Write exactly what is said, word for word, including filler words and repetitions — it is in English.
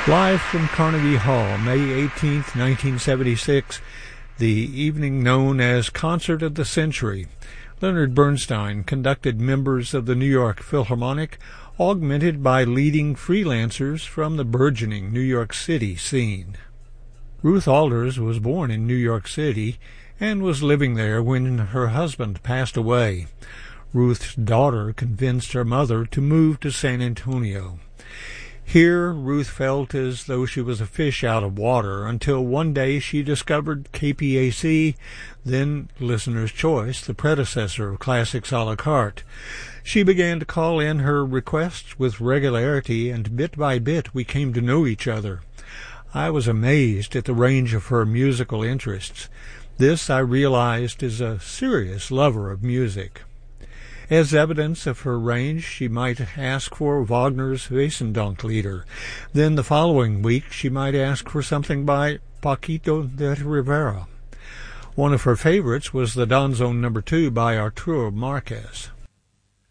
Live from Carnegie Hall, May eighteenth, nineteen seventy-six, the evening known as Concert of the Century. Leonard Bernstein conducted members of the New York Philharmonic, augmented by leading freelancers from the burgeoning New York City scene. Ruth Alders was born in New York City and was living there when her husband passed away. Ruth's daughter convinced her mother to move to San Antonio. Here, Ruth felt as though she was a fish out of water until one day she discovered K P A C, then Listener's Choice, the predecessor of Classics a la carte. She began to call in her requests with regularity, and bit by bit we came to know each other. I was amazed at the range of her musical interests. This, I realized, is a serious lover of music. As evidence of her range, she might ask for Wagner's Wesendonck-Lieder. Then the following week she might ask for something by Paquito de Rivera. One of her favorites was the Danzón Number Two by Arturo Márquez.